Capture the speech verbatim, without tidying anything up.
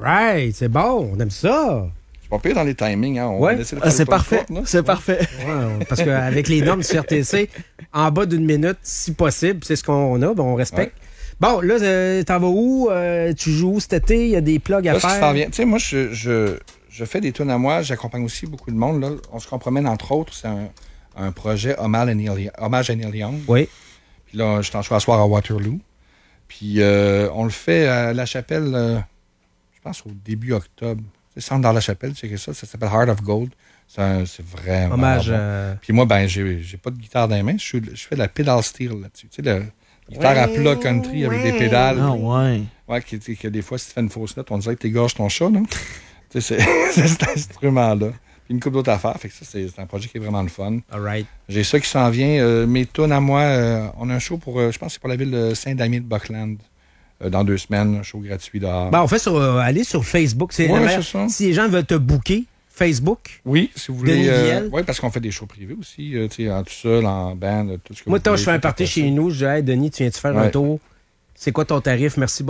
right, c'est bon, on aime ça. C'est pas pire dans les timings, hein. On ouais. ah, c'est parfait. Forte, c'est ouais. parfait. Ouais, parce qu'avec les normes du R T C, en bas d'une minute, si possible, c'est ce qu'on a, ben on respecte. Ouais. Bon, là, euh, t'en vas où? Euh, tu joues où cet été? Il y a des plugs à là, faire? Tu sais, moi, je, je, je fais des tunes à moi. J'accompagne aussi beaucoup de monde. Là. On se compromène, entre autres. C'est un, un projet hommage à Neil, hommage à Neil Young. Oui. Puis là, je t'en suis à soir à Waterloo. Puis euh, on le fait à La Chapelle, euh, je pense au début octobre. C'est Centre dans La Chapelle, tu sais ça. Ça s'appelle Heart of Gold. C'est, un, c'est vraiment hommage. Bon. Euh... Puis moi, ben, j'ai, j'ai pas de guitare dans les mains. Je, je fais de la pedal steel là-dessus. Tu sais, la guitare ouais, à plat country avec ouais. des pédales. Ah ouais. Ouais, qui, qui, que des fois, si tu fais une fausse note, on dirait que t'égorges ton chat, non? Tu sais, c'est, c'est cet instrument-là. Puis une couple d'autres affaires. Fait que ça, c'est, c'est un projet qui est vraiment le fun. All right. J'ai ça qui s'en vient. Euh, mes tunes à moi, euh, on a un show pour, euh, je pense que c'est pour la ville de Saint-Damien-de-Buckland. Euh, dans deux semaines, un show gratuit dehors. Ben, on fait sur, euh, aller sur Facebook. C'est ouais, la c'est ça. Si les gens veulent te booker, Facebook. Oui, si vous voulez. Euh, oui, parce qu'on fait des shows privés aussi, euh, tu sais, en tout seul, en band, tout ce que moi, vous toi, voulez. je fais un party chez nous, je dis, hey, Denis, tu viens-tu faire ouais. un tour? C'est quoi ton tarif? Merci.